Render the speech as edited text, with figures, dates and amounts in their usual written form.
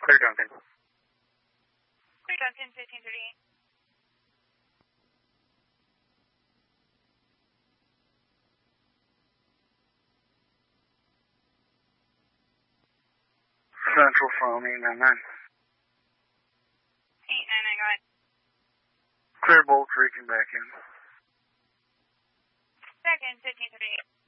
Clear Duncan. Clear Duncan, 1538. Central from 899. 899, go ahead. Clear Bolt, reaching back in. Back in, 1538.